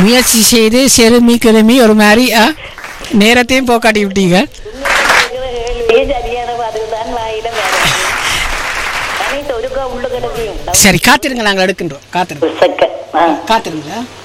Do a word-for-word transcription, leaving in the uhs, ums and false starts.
முயற்சி செய்து செருமி கிருமி ஒரு மாதிரி நேரத்தையும் போக்காட்டி விட்டீங்க. சரி காத்திருங்க, நாங்கள் எடுக்கின்றோம். காத்திருங்க காத்திருங்களா.